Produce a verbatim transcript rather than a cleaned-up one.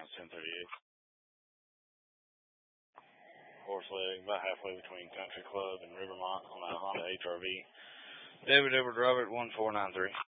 ten thirty-eight. Horse leg, about halfway between Country Club and Rivermont on that Honda H R V. David Edward Robert, one four nine three.